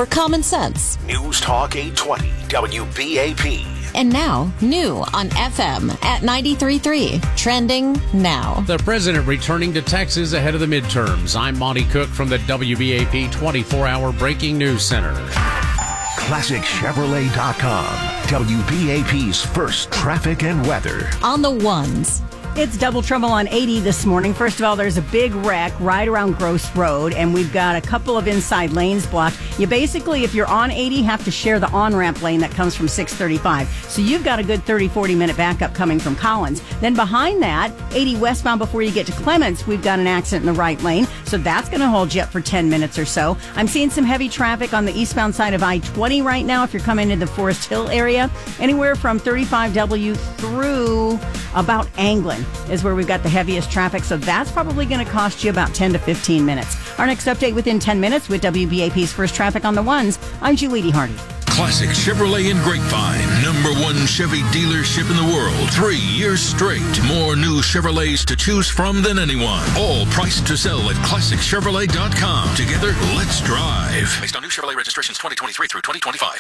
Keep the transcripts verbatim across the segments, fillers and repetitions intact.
for common sense. News Talk eight twenty W B A P. And now, new on F M at ninety-three point three. Trending now. The president returning to Texas ahead of the midterms. I'm Monty Cook from the W B A P twenty-four hour Breaking News Center. Classic Chevrolet dot com. W B A P's first traffic and weather. On the ones. It's double trouble on eighty this morning. First of all, there's a big wreck right around Gross Road, and we've got a couple of inside lanes blocked. You basically, if you're on eighty, have to share the on-ramp lane that comes from six thirty-five. So you've got a good thirty, forty minute backup coming from Collins. Then behind that, eighty westbound before you get to Clements, we've got an accident in the right lane. So that's going to hold you up for ten minutes or so. I'm seeing some heavy traffic on the eastbound side of I twenty right now if you're coming into the Forest Hill area. Anywhere from thirty-five W through about Anglin is where we've got the heaviest traffic, so that's probably going to cost you about ten to fifteen minutes. Our next update within ten minutes with W B A P's First Traffic on the Ones. I'm Julie Hardy. Classic Chevrolet in Grapevine, number one Chevy dealership in the world. Three years straight. More new Chevrolets to choose from than anyone. All priced to sell at Classic Chevrolet dot com. Together, let's drive. Based on new Chevrolet registrations twenty twenty-three through twenty twenty-five.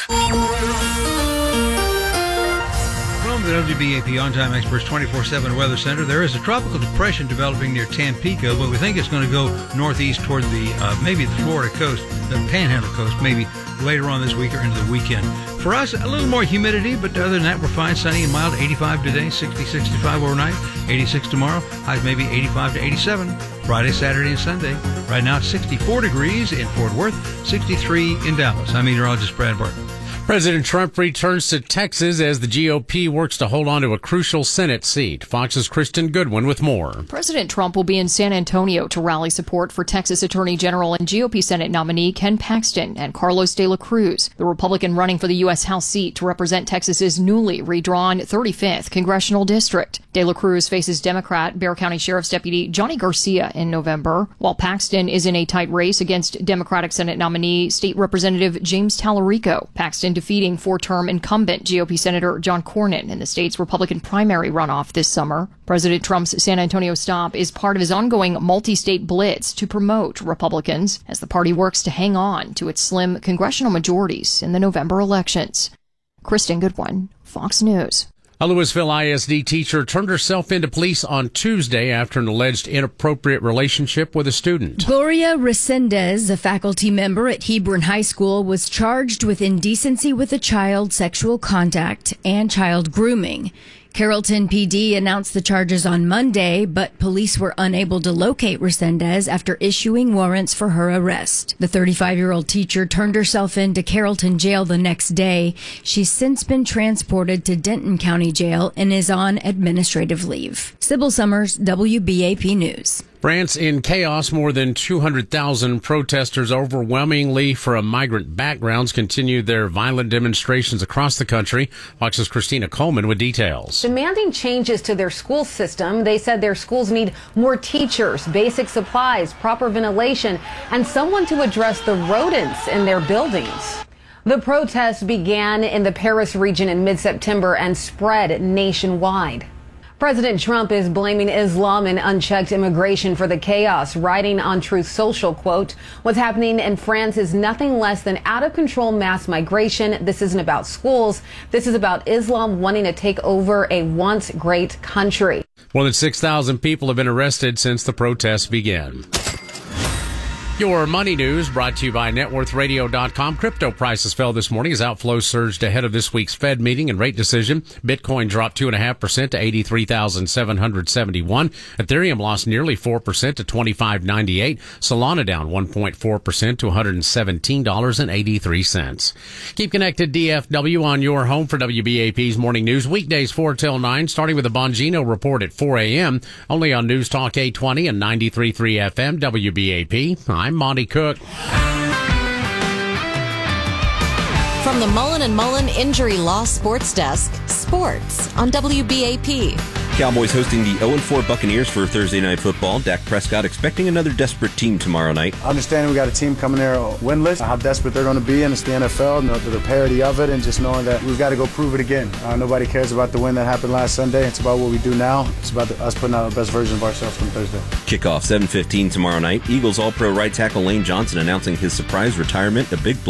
From the W B A P On-Time Experts twenty-four seven Weather Center, there is a tropical depression developing near Tampico, but we think it's going to go northeast toward the, uh, maybe the Florida coast, the Panhandle coast, maybe later on this week or into the weekend. For us, a little more humidity, but other than that, we're fine. Sunny and mild, eighty-five today, sixty, sixty-five overnight, eighty-six tomorrow, highs maybe eighty-five to eighty-seven, Friday, Saturday, and Sunday. Right now, it's sixty-four degrees in Fort Worth, sixty-three in Dallas. I'm meteorologist Brad Barton. President Trump returns to Texas as the G O P works to hold on to a crucial Senate seat. Fox's Kristen Goodwin with more. President Trump will be in San Antonio to rally support for Texas Attorney General and G O P Senate nominee Ken Paxton and Carlos de la Cruz, the Republican running for the U S House seat to represent Texas's newly redrawn thirty-fifth congressional district. De la Cruz faces Democrat Bexar County Sheriff's Deputy Johnny Garcia in November, while Paxton is in a tight race against Democratic Senate nominee State Representative James Tallarico. Paxton defeating four-term incumbent G O P Senator John Cornyn in the state's Republican primary runoff this summer. President Trump's San Antonio stop is part of his ongoing multi-state blitz to promote Republicans as the party works to hang on to its slim congressional majorities in the November elections. Kristen Goodwin, Fox News. A Louisville I S D teacher turned herself into police on Tuesday after an alleged inappropriate relationship with a student. Gloria Resendez, a faculty member at Hebron High School, was charged with indecency with a child, sexual contact, and child grooming. Carrollton P D announced the charges on Monday, but police were unable to locate Resendez after issuing warrants for her arrest. The thirty-five-year-old teacher turned herself into Carrollton Jail the next day. She's since been transported to Denton County Jail and is on administrative leave. Sybil Summers, W B A P News. France in chaos. More than two hundred thousand protesters, overwhelmingly from migrant backgrounds, continue their violent demonstrations across the country. Fox's Christina Coleman with details. Demanding changes to their school system. They said their schools need more teachers, basic supplies, proper ventilation, and someone to address the rodents in their buildings. The protests began in the Paris region in mid-September and spread nationwide. President Trump is blaming Islam and unchecked immigration for the chaos, writing on Truth Social, quote, "What's happening in France is nothing less than out-of-control mass migration. This isn't about schools. This is about Islam wanting to take over a once great country." More than six thousand people have been arrested since the protests began. Your money news brought to you by net worth radio dot com. Crypto prices fell this morning as outflows surged ahead of this week's Fed meeting and rate decision. Bitcoin dropped two point five percent to eighty-three thousand seven hundred seventy-one. Ethereum lost nearly four percent to twenty-five ninety-eight. Solana down one point four percent to one hundred seventeen dollars and eighty-three cents. Keep connected D F W on your home for W B A P's Morning News. Weekdays four till nine, starting with the Bongino Report at four a.m. Only on News Talk eight twenty and ninety-three point three F M W B A P. I'm Monty Cook. From the Mullen and Mullen Injury Law Sports Desk, sports on W B A P. Cowboys hosting the oh and four Buccaneers for Thursday Night Football. Dak Prescott expecting another desperate team tomorrow night. Understanding we got a team coming there winless, how desperate they're going to be, and it's the N F L, the, the parity of it, and just knowing that we've got to go prove it again. Uh, nobody cares about the win that happened last Sunday. It's about what we do now. It's about the, us putting out the best version of ourselves from Thursday. Kickoff seven fifteen tomorrow night. Eagles All-Pro right tackle Lane Johnson announcing his surprise retirement. A big